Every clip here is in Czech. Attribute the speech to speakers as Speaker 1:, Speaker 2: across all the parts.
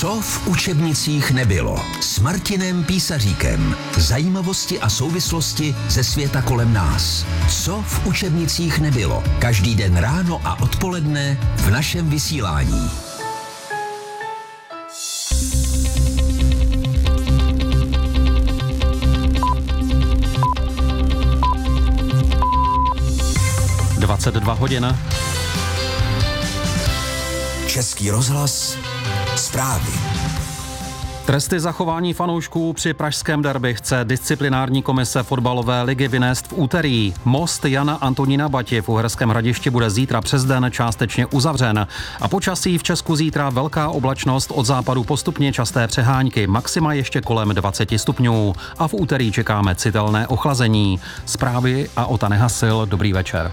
Speaker 1: Co v učebnicích nebylo? S Martinem Písaříkem. Zajímavosti a souvislosti ze světa kolem nás. Co v učebnicích nebylo? Každý den ráno a odpoledne v našem vysílání.
Speaker 2: hodin.
Speaker 1: Český rozhlas. Zprávy.
Speaker 2: Tresty za chování fanoušků při pražském derby chce disciplinární komise fotbalové ligy vynést v úterý. Most Jana Antonína Bati v Uherském Hradišti bude zítra přes den částečně uzavřen. A počasí v Česku zítra velká oblačnost, od západu postupně časté přehánky, maxima ještě kolem 20 stupňů. A v úterý čekáme citelné ochlazení. Zprávy a Ota Nehasil, dobrý večer.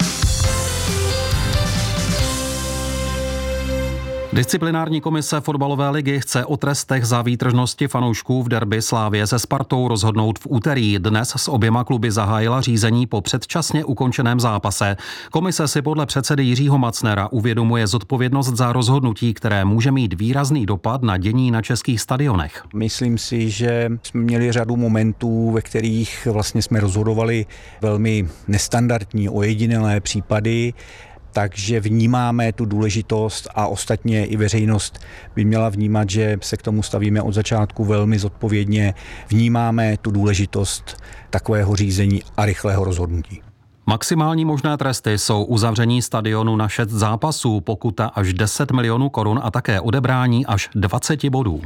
Speaker 2: Disciplinární komise fotbalové ligy chce o trestech za výtržnosti fanoušků v derby Slavie se Spartou rozhodnout v úterý. Dnes s oběma kluby zahájila řízení po předčasně ukončeném zápase. Komise si podle předsedy Jiřího Macnera uvědomuje zodpovědnost za rozhodnutí, které může mít výrazný dopad na dění na českých stadionech.
Speaker 3: Myslím si, že jsme měli řadu momentů, ve kterých vlastně jsme rozhodovali velmi nestandardní, ojedinělé případy. Takže vnímáme tu důležitost a ostatně i veřejnost by měla vnímat, že se k tomu stavíme od začátku velmi zodpovědně. Vnímáme tu důležitost takového řízení a rychlého rozhodnutí.
Speaker 2: Maximální možné tresty jsou uzavření stadionu na 6 zápasů, pokuta až 10 milionů korun a také odebrání až 20 bodů.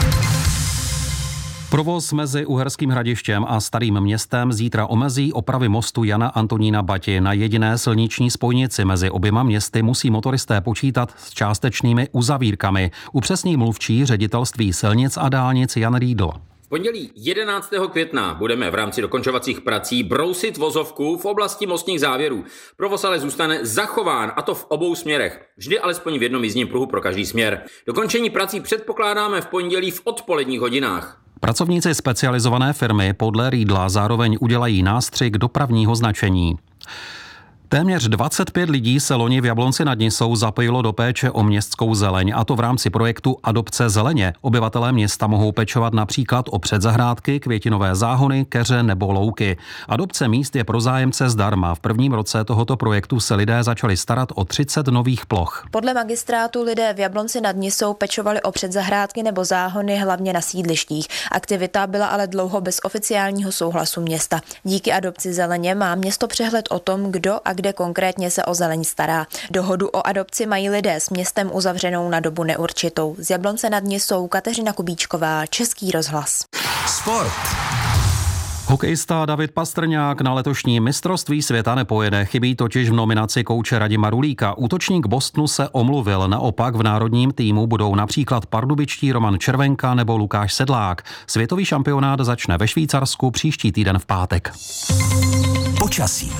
Speaker 2: Provoz mezi Uherským Hradištěm a Starým Městem zítra omezí opravy mostu Jana Antonína Bati. Na jediné silniční spojnici mezi oběma městy musí motoristé počítat s částečnými uzavírkami. Upřesní mluvčí ředitelství silnic a dálnic Jan Riedl.
Speaker 4: V pondělí 11. května budeme v rámci dokončovacích prací brousit vozovku v oblasti mostních závěrů. Provoz ale zůstane zachován, a to v obou směrech. Vždy alespoň v jednom jízdním pruhu pro každý směr. Dokončení prací předpokládáme v pondělí v odpoledních hodinách.
Speaker 2: Pracovníci specializované firmy podle Riedla zároveň udělají nástřik dopravního značení. Téměř 25 lidí se loni v Jablonci nad Nisou zapojilo do péče o městskou zeleň, a to v rámci projektu Adopce zeleně. Obyvatelé města mohou pečovat například o předzahrádky, květinové záhony, keře nebo louky. Adopce míst je pro zájemce zdarma. V prvním roce tohoto projektu se lidé začali starat o 30 nových ploch.
Speaker 5: Podle magistrátu lidé v Jablonci nad Nisou pečovali o předzahrádky nebo záhony hlavně na sídlištích. Aktivita byla ale dlouho bez oficiálního souhlasu města. Díky Adopci zeleně má město přehled o tom, kdo a kde konkrétně se o zeleň stará. Dohodu o adopci mají lidé s městem uzavřenou na dobu neurčitou. Z Jablonce nad Nisou Kateřina Kubíčková, Český rozhlas.
Speaker 1: Sport.
Speaker 2: Hokejista David Pastrňák na letošní mistrovství světa nepojede, chybí totiž v nominaci kouče Radima Rulíka. Útočník Bostonu se omluvil, naopak v národním týmu budou například pardubičtí Roman Červenka nebo Lukáš Sedlák. Světový šampionát začne ve Švýcarsku příští týden v pátek.
Speaker 1: Počasí.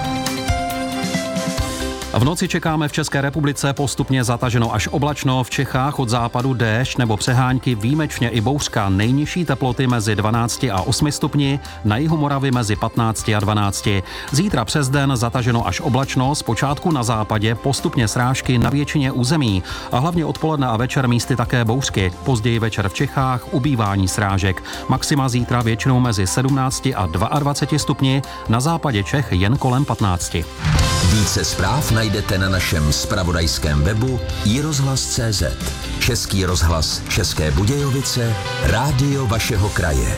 Speaker 2: V noci čekáme v České republice postupně zataženo až oblačno, v Čechách od západu déšť nebo přehánky, výjimečně i bouřka, nejnižší teploty mezi 12 a 8 stupni, na jihu Moravy mezi 15 a 12. Zítra přes den zataženo až oblačno, zpočátku na západě, postupně srážky na většině území a hlavně odpoledne a večer místy také bouřky, později večer v Čechách ubývání srážek. Maxima zítra většinou mezi 17 a 22 stupni, na západě Čech jen kolem 15.
Speaker 1: Více zpráv najdete na našem zpravodajském webu iRozhlas.cz. Český rozhlas České Budějovice, rádio vašeho kraje.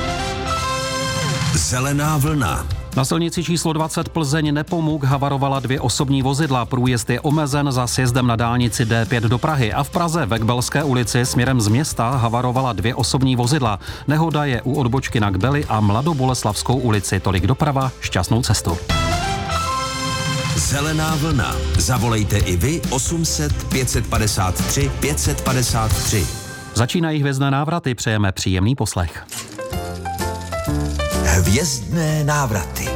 Speaker 1: Zelená vlna.
Speaker 2: Na silnici číslo 20 Plzeň Nepomuk havarovala 2 osobní vozidla. Průjezd je omezen za sjezdem na dálnici D5 do Prahy a v Praze ve Kbelské ulici směrem z města havarovala 2 osobní vozidla. Nehoda je u odbočky na Kbeli a Mladoboleslavskou ulici. Tolik doprava, šťastnou cestu.
Speaker 1: Zelená vlna. Zavolejte i vy 800 553 553.
Speaker 2: Začínají hvězdné návraty, přejeme příjemný poslech.
Speaker 1: Hvězdné návraty.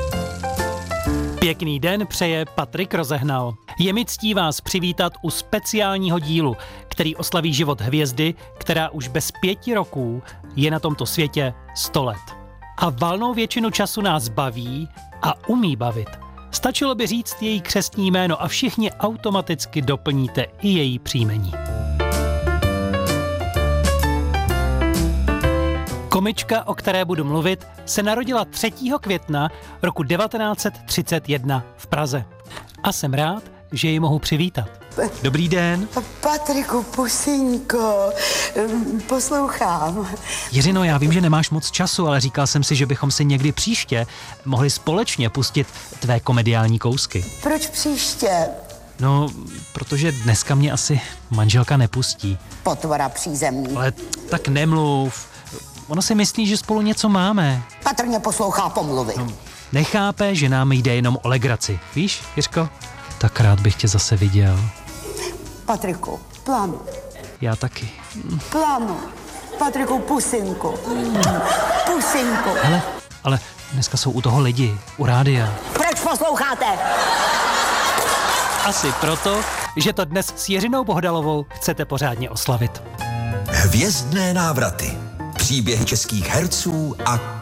Speaker 6: Pěkný den přeje Patrik Rozehnal. Je mi ctí vás přivítat u speciálního dílu, který oslaví život hvězdy, která už bez 5 roků je na tomto světě 100 let. A valnou většinu času nás baví a umí bavit. Stačilo by říct její křestní jméno a všichni automaticky doplníte i její příjmení. Komička, o které budu mluvit, se narodila 3. května roku 1931 v Praze. A jsem rád, že ji mohu přivítat. Dobrý den.
Speaker 7: Patriku, pusinko, poslouchám.
Speaker 6: Jiřino, já vím, že nemáš moc času, ale říkal jsem si, že bychom si někdy příště mohli společně pustit tvé komediální kousky.
Speaker 7: Proč příště?
Speaker 6: No, protože dneska mě asi manželka nepustí.
Speaker 7: Potvora přízemní.
Speaker 6: Ale tak nemluv. Ona si myslí, že spolu něco máme.
Speaker 7: Patrně poslouchá pomluvy.
Speaker 6: No, nechápe, že nám jde jenom o legraci. Víš, Jiřko? Tak rád bych tě zase viděl.
Speaker 7: Patriku, plánu.
Speaker 6: Já taky.
Speaker 7: Plánu. Patriku, pusinku. Pusinku.
Speaker 6: Hele, ale dneska jsou u toho lidi, u rádia.
Speaker 7: Proč posloucháte?
Speaker 6: Asi proto, že to dnes s Jiřinou Bohdalovou chcete pořádně oslavit.
Speaker 1: Hvězdné návraty. Příběhy českých herců a